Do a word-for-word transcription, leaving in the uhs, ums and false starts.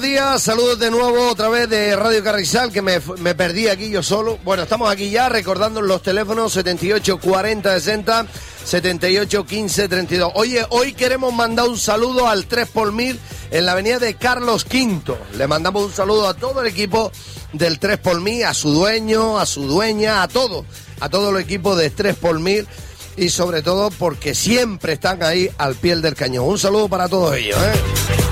días, saludos de nuevo otra vez de Radio Carrizal, que me, me perdí aquí yo solo. Bueno, estamos aquí ya recordando los teléfonos setenta y ocho cuarenta sesenta, setenta y ocho quince treinta y dos. Oye, hoy queremos mandar un saludo al tres por mil en la avenida de Carlos quinto. Le mandamos un saludo a todo el equipo del tres por mil, a su dueño, a su dueña, a todo, a todo el equipo de tres por mil y sobre todo porque siempre están ahí al pie del cañón. Un saludo para todos ellos, ¿eh?